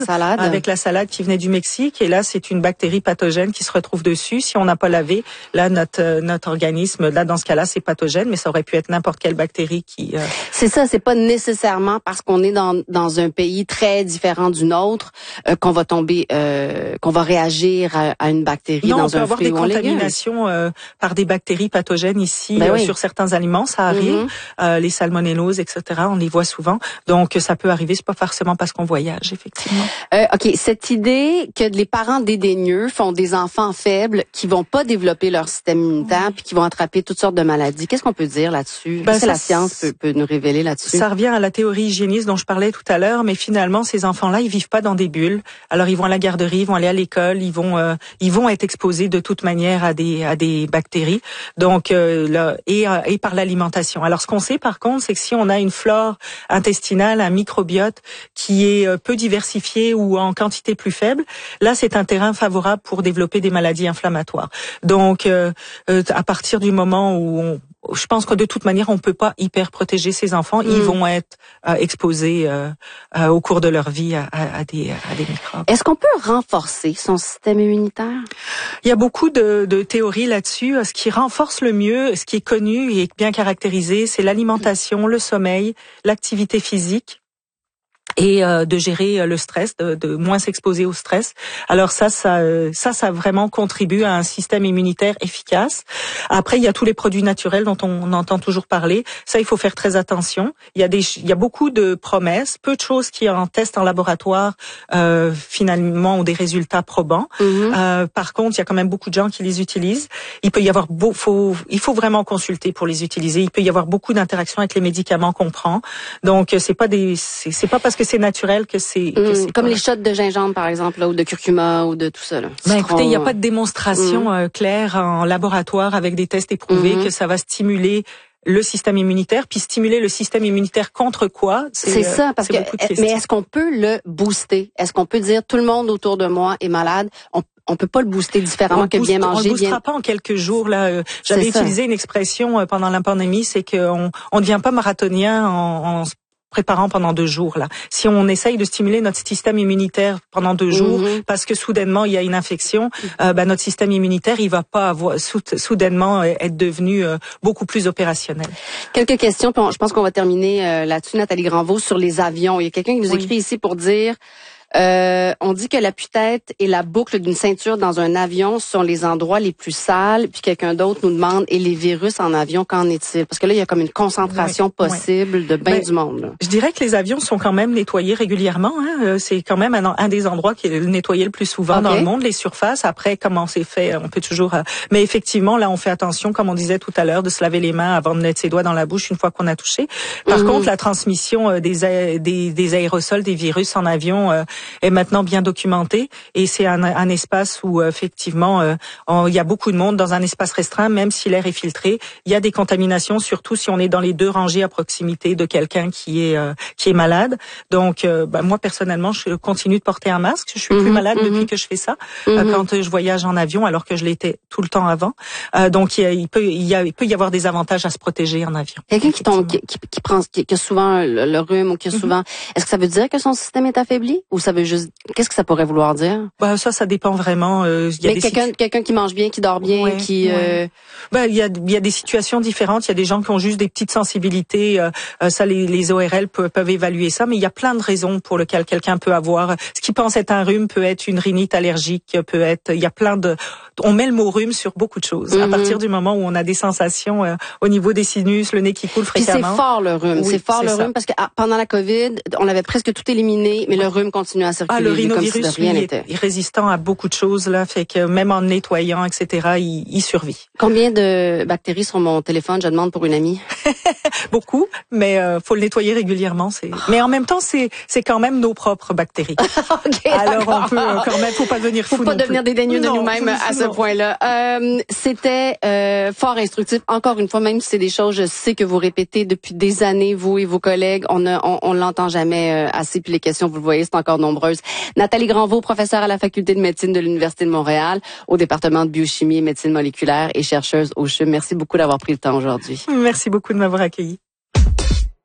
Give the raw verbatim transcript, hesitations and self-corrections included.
salade. avec la salade qui venait du Mexique. Et là, c'est une bactérie pathogène qui se retrouve dessus. Si on n'a pas lavé, là, notre notre organisme, là, dans ce cas-là, c'est pathogène, mais ça aurait pu être n'importe quelle bactérie qui... Euh... C'est ça, c'est pas nécessairement parce qu'on est dans dans un pays très différent du nôtre euh, qu'on va tomber, euh, qu'on va réagir à, à une bactérie non, dans un fruit ou légume. Non, on peut avoir des contaminations euh, par des bactéries pathogènes ici ben euh, oui. sur certains aliments, ça arrive. Mm-hmm. Euh, les salmonelloses, et cetera, on les voit souvent. Donc, ça peut arriver, c'est pas forcément parce qu'on voyage, effectivement. Euh, OK, cette idée que les parents dédaigneux font des enfants faibles qui vont pas développer leur système immunitaire mmh. puis qui vont attraper toutes sortes de maladies, qu'est-ce qu'on peut dire là-dessus? Ben, Qu'est-ce que la science peut, peut nous révéler là-dessus? Ça revient à la théorie hygiéniste dont je parlais tout à l'heure, mais finalement, ces enfants-là, ils vivent pas dans des bulles. Alors, ils vont à la garderie, ils vont aller à l'école, ils vont euh, ils vont être exposés de toute manière à des à des bactéries. Donc, euh, là, et, et par l'alimentation. Alors, ce qu'on sait, par contre, c'est que si on a une flore intestinale, un microbiote qui est peu diversifié ou en quantité plus faible, là, c'est un terrain favorable pour développer des maladies inflammatoires. Donc, euh, euh, à partir du moment où on je pense que de toute manière, on peut pas hyper protéger ces enfants. Mmh. Ils vont être euh, exposés euh, euh, au cours de leur vie à, à, à, des, à des microbes. Est-ce qu'on peut renforcer son système immunitaire? Il y a beaucoup de, de théories là-dessus. Ce qui renforce le mieux, ce qui est connu et bien caractérisé, c'est l'alimentation, le sommeil, l'activité physique. Et euh, de gérer le stress, de, de moins s'exposer au stress. Alors ça, ça, ça, ça vraiment contribue à un système immunitaire efficace. Après, il y a tous les produits naturels dont on entend toujours parler. Ça, il faut faire très attention. Il y a des, il y a beaucoup de promesses, peu de choses qui en testent en laboratoire euh, finalement ont des résultats probants. Mm-hmm. Euh, par contre, il y a quand même beaucoup de gens qui les utilisent. Il peut y avoir, beau, faut, il faut vraiment consulter pour les utiliser. Il peut y avoir beaucoup d'interactions avec les médicaments qu'on prend. Donc c'est pas des, c'est, c'est pas parce que c'est naturel que c'est mmh, c'est comme les shots de gingembre par exemple là, ou de curcuma ou de tout ça là. Ben écoutez, il n'y a pas de démonstration mmh. euh, claire en laboratoire avec des tests éprouvés mmh. que ça va stimuler le système immunitaire, puis stimuler le système immunitaire contre quoi? C'est, c'est ça, parce que mais est-ce qu'on peut le booster? Est-ce qu'on peut dire tout le monde autour de moi est malade? On On peut pas le booster différemment on que booste, bien manger. On le boostera bien... pas en quelques jours. Là, j'avais utilisé une expression pendant la pandémie, c'est qu'on on ne devient pas marathonien en, en préparant pendant deux jours là. Si on essaye de stimuler notre système immunitaire pendant deux jours, mm-hmm. parce que soudainement il y a une infection, mm-hmm. euh, ben notre système immunitaire il va pas avoir soudainement être devenu euh, beaucoup plus opérationnel. Quelques questions, puis on, je pense qu'on va terminer euh, là-dessus, Nathalie Granvaux, sur les avions. Il y a quelqu'un qui nous écrit oui. ici pour dire. Euh, on dit que l'appui-tête et la boucle d'une ceinture dans un avion sont les endroits les plus sales. Puis quelqu'un d'autre nous demande, et les virus en avion, qu'en est-il? Parce que là, il y a comme une concentration oui, possible oui. de bien ben, du monde. Là. Je dirais que les avions sont quand même nettoyés régulièrement. Hein. C'est quand même un, un des endroits qui est nettoyé le plus souvent okay. dans le monde, les surfaces. Après, comment c'est fait, on peut toujours... Euh... Mais effectivement, là, on fait attention, comme on disait tout à l'heure, de se laver les mains avant de mettre ses doigts dans la bouche une fois qu'on a touché. Par mm-hmm. contre, la transmission des, a... des, des aérosols, des virus en avion... Euh, est maintenant bien documenté et c'est un, un espace où effectivement euh, on, il y a beaucoup de monde dans un espace restreint, même si l'air est filtré, il y a des contaminations, surtout si on est dans les deux rangées à proximité de quelqu'un qui est euh, qui est malade. Donc euh, bah, moi personnellement, je continue de porter un masque. Je suis mmh, plus malade mmh. depuis que je fais ça mmh. euh, quand je voyage en avion, alors que je l'étais tout le temps avant. Euh, donc il, y a, il peut il y a il peut y avoir des avantages à se protéger en avion. Quelqu'un qui tombe, qui, qui, qui prend, qui, qui a souvent le, le rhume ou qui a souvent, mmh. est-ce que ça veut dire que son système est affaibli ou ça veut juste qu'est-ce que ça pourrait vouloir dire? Bah ça, ça dépend vraiment. Euh, y a Mais des quelqu'un, situ... quelqu'un qui mange bien, qui dort bien, ouais, qui. Ouais. Euh... Ben il y a, il y a des situations différentes. Il y a des gens qui ont juste des petites sensibilités. Euh, ça, les, les O R L peuvent, peuvent évaluer ça. Mais il y a plein de raisons pour lesquelles quelqu'un peut avoir. Ce qui pense être un rhume peut être une rhinite allergique, peut être. Il y a plein de. On met le mot rhume sur beaucoup de choses. Mm-hmm. À partir du moment où on a des sensations euh, au niveau des sinus, le nez qui coule fréquemment. Puis c'est fort le rhume. Oui, c'est fort c'est le ça. rhume parce que ah, pendant la COVID, on avait presque tout éliminé, mais le rhume continue à circuler. Ah, le rhinovirus, comme si de rien oui, n'était. est résistant à beaucoup de choses là, fait que même en nettoyant, et cetera, il, il survit. Combien de bactéries sur mon téléphone? Je demande pour une amie. Beaucoup, mais euh, faut le nettoyer régulièrement. C'est. Mais en même temps, c'est c'est quand même nos propres bactéries. okay, alors on peut euh, quand même, faut pas devenir fou. Faut pas non devenir plus. dédaigneux de non, nous-mêmes non, à ce point-là. Euh, c'était euh, fort instructif. Encore une fois, même si c'est des choses, je sais que vous répétez depuis des années, vous et vos collègues, on ne, on, on l'entend jamais euh, assez. Puis les questions, vous le voyez, c'est encore nombreuses. Nathalie Granvaux, professeure à la faculté de médecine de l'Université de Montréal, au département de biochimie et médecine moléculaire et chercheuse au C H U M. Merci beaucoup d'avoir pris le temps aujourd'hui. Merci beaucoup de m'avoir accueilli.